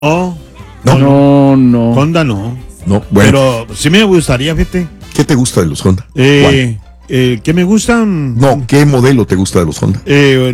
No. Honda no. No, bueno. Pero sí me gustaría, fíjate. ¿Qué te gusta de los Honda? ¿Qué me gustan? No, ¿qué modelo te gusta de los Honda?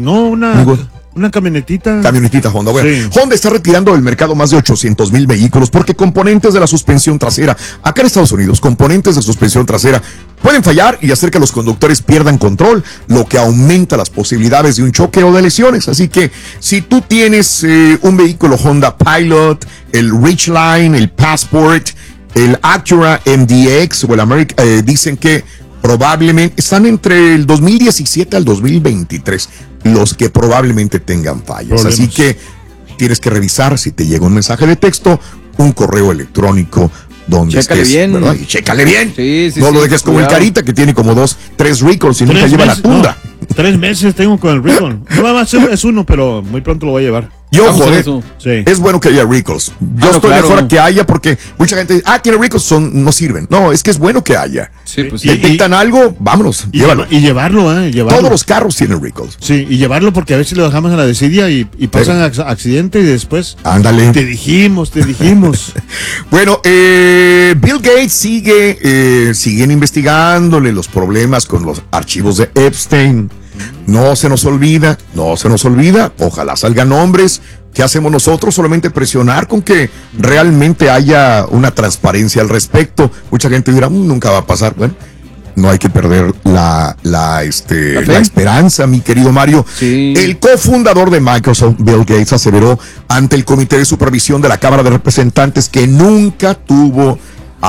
Una camionetita. Camionetita Honda. Bueno, sí. Honda está retirando del mercado más de 800,000 vehículos porque componentes de la suspensión trasera, acá en Estados Unidos, componentes de suspensión trasera pueden fallar y hacer que los conductores pierdan control, lo que aumenta las posibilidades de un choque o de lesiones. Así que si tú tienes un vehículo Honda Pilot, el Ridgeline, el Passport, el Acura MDX o el America, dicen que probablemente están entre el 2017 al 2023 los que probablemente tengan fallas. Así que tienes que revisar si te llega un mensaje de texto, un correo electrónico donde chécale estés, bien. ¿verdad? Y chécale bien. Sí, no lo dejes como el Carita que tiene como 3 recalls y nunca lleva la tunda. 3 meses tengo con el recall. No, es uno, pero muy pronto lo voy a llevar. Y ojo, sí. Es bueno que haya recalls. Yo estoy mejor a que haya porque mucha gente dice, tiene recalls, no sirven. No, es que es bueno que haya. Sí, pues detectan algo, vámonos, llévalo. Y llevarlo. Todos los carros tienen recalls. Sí, y llevarlo porque a veces lo dejamos en la desidia y pasan accidente y después. Ándale. Te dijimos. Bueno, Bill Gates siguen investigándole los problemas con los archivos de Epstein. No se nos olvida, ojalá salgan nombres. ¿Qué hacemos nosotros? Solamente presionar con que realmente haya una transparencia al respecto. Mucha gente dirá, nunca va a pasar. Bueno, no hay que perder la esperanza, mi querido Mario. Sí. El cofundador de Microsoft, Bill Gates, aseveró ante el Comité de Supervisión de la Cámara de Representantes que nunca tuvo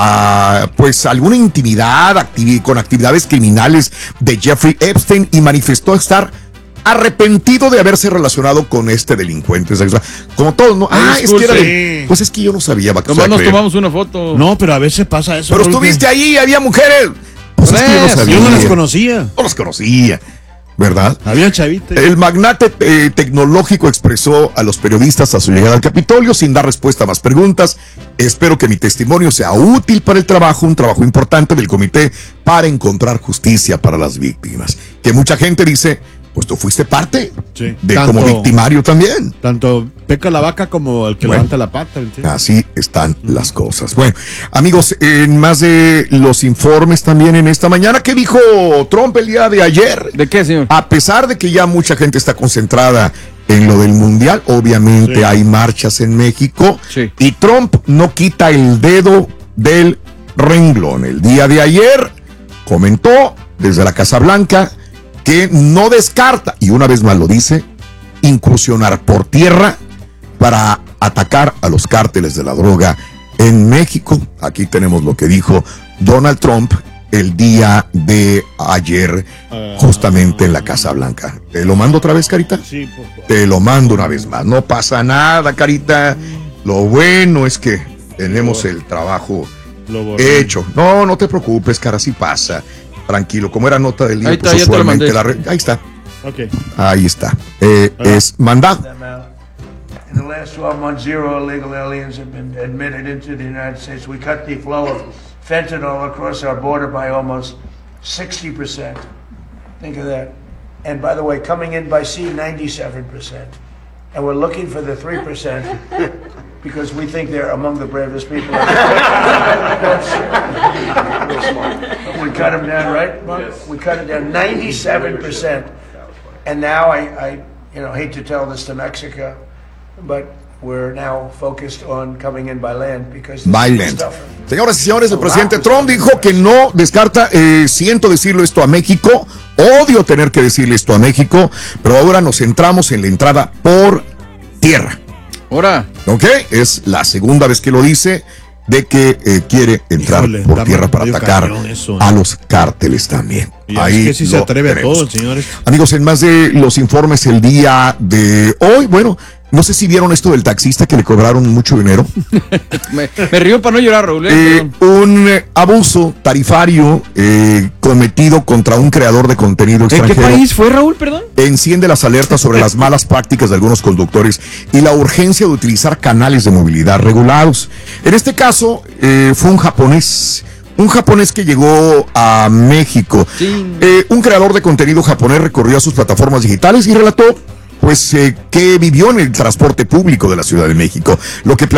alguna intimidad con actividades criminales de Jeffrey Epstein y manifestó estar arrepentido de haberse relacionado con este delincuente sexual. Como todos, ¿no? Es que era pues es que yo no sabía. Nomás nos tomamos una foto. No, pero a veces pasa eso. Pero estuviste ahí, había mujeres. Pues es que yo no sabía. Yo no las conocía. No las conocía, ¿verdad? Había chavitas. El magnate tecnológico expresó a los periodistas a su llegada al Capitolio sin dar respuesta a más preguntas. Espero que mi testimonio sea útil para un trabajo importante del comité para encontrar justicia para las víctimas. Que mucha gente dice, pues tú fuiste parte como victimario también. Tanto peca la vaca como el que levanta la pata. ¿Entiendes? Así están las cosas. Bueno, amigos, en más de los informes también en esta mañana, ¿qué dijo Trump el día de ayer? ¿De qué, señor? A pesar de que ya mucha gente está concentrada en lo del mundial, obviamente hay marchas en México y Trump no quita el dedo del renglón. El día de ayer comentó desde la Casa Blanca que no descarta, y una vez más lo dice, incursionar por tierra para atacar a los cárteles de la droga en México. Aquí tenemos lo que dijo Donald Trump el día de ayer, justamente en la Casa Blanca. ¿Te lo mando otra vez, Carita? Sí, por favor. Te lo mando una vez más. No pasa nada, Carita. Lo bueno es que tenemos el trabajo hecho. No te preocupes, cara, así pasa. Tranquilo, como era nota del día, ahí está, pues usualmente ahí está. Okay. Ahí está. Es mandado. In the last 12 months, 0 illegal aliens have been admitted into the United States. We cut the flow of fentanyl across our border by almost 60%. Think of that. And by the way, coming in by sea, 97%. And we're looking for the 3% because we think they're among the bravest people. We cut them down, right, Mark? Yes. We cut it down 97%. And now I hate to tell this to Mexico, but we're now focused on coming in by land because by land. Señoras y señores, el presidente Trump dijo que no descarta, siento decirlo esto a México, odio tener que decirle esto a México, pero ahora nos centramos en la entrada por tierra. Ahora. Ok, es la segunda vez que lo dice, de que quiere entrar por tierra para atacar a los cárteles también. Ahí es que sí se atreve a todo, señores. Amigos, en más de los informes el día de hoy, bueno, no sé si vieron esto del taxista que le cobraron mucho dinero. me río para no llorar, Raúl. Un abuso tarifario cometido contra un creador de contenido extranjero. ¿En qué país fue, Raúl, perdón? Enciende las alertas sobre las malas prácticas de algunos conductores y la urgencia de utilizar canales de movilidad regulados. En este caso, fue un japonés que llegó a México. Sí. Un creador de contenido japonés recorrió a sus plataformas digitales y relató pues, que vivió en el transporte público de la Ciudad de México. Lo que